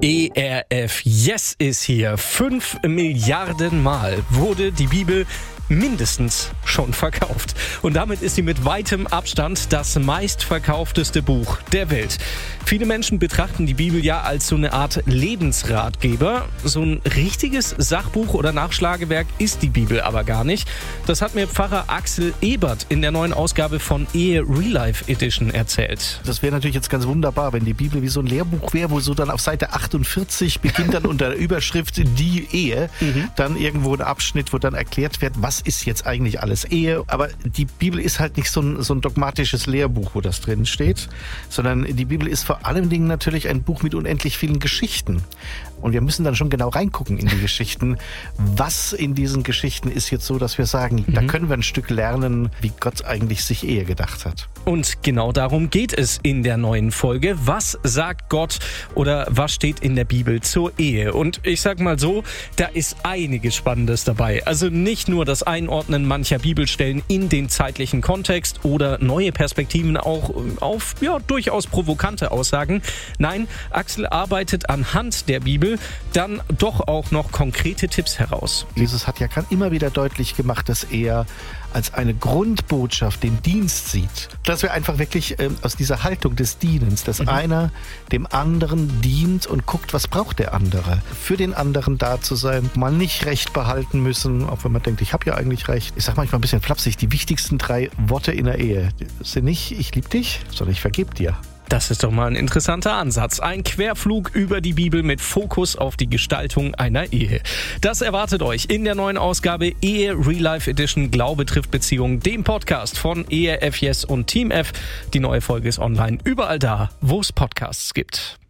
ERF Yes ist hier. 5 Milliarden Mal wurde die Bibel mindestens schon verkauft. Und damit ist sie mit weitem Abstand das meistverkaufteste Buch der Welt. Viele Menschen betrachten die Bibel ja als so eine Art Lebensratgeber. So ein richtiges Sachbuch oder Nachschlagewerk ist die Bibel aber gar nicht. Das hat mir Pfarrer Axel Ebert in der neuen Ausgabe von Ehe Real Life Edition erzählt. Das wäre natürlich jetzt ganz wunderbar, wenn die Bibel wie so ein Lehrbuch wäre, wo so dann auf Seite 48 beginnt dann unter der Überschrift die Ehe, dann irgendwo ein Abschnitt, wo dann erklärt wird, was ist jetzt eigentlich alles Ehe. Aber die Bibel ist halt nicht so ein dogmatisches Lehrbuch, wo das drin steht, sondern die Bibel ist vor allen Dingen natürlich ein Buch mit unendlich vielen Geschichten. Und wir müssen dann schon genau reingucken in die Geschichten. Was in diesen Geschichten ist jetzt so, dass wir sagen, da können wir ein Stück lernen, wie Gott eigentlich sich Ehe gedacht hat. Und genau darum geht es in der neuen Folge. Was sagt Gott oder was steht in der Bibel zur Ehe? Und ich sag mal so, da ist einiges Spannendes dabei. Also nicht nur das Einordnen mancher Bibelstellen in den zeitlichen Kontext oder neue Perspektiven auch auf durchaus provokante Aussagen. Nein, Axel arbeitet anhand der Bibel dann doch auch noch konkrete Tipps heraus. Jesus hat ja immer wieder deutlich gemacht, dass er als eine Grundbotschaft den Dienst sieht. Dass wir einfach wirklich aus dieser Haltung des Dienens, dass einer dem anderen dient und guckt, was braucht der andere. Für den anderen da zu sein, mal nicht Recht behalten müssen, auch wenn man denkt, ich habe ja eigentlich Recht. Ich sage manchmal ein bisschen flapsig, die wichtigsten 3 Worte in der Ehe sind nicht, ich liebe dich, sondern ich vergebe dir. Das ist doch mal ein interessanter Ansatz. Ein Querflug über die Bibel mit Fokus auf die Gestaltung einer Ehe. Das erwartet euch in der neuen Ausgabe Ehe Real Life Edition Glaube trifft Beziehung, dem Podcast von ERF Yes und Team F. Die neue Folge ist online überall da, wo es Podcasts gibt.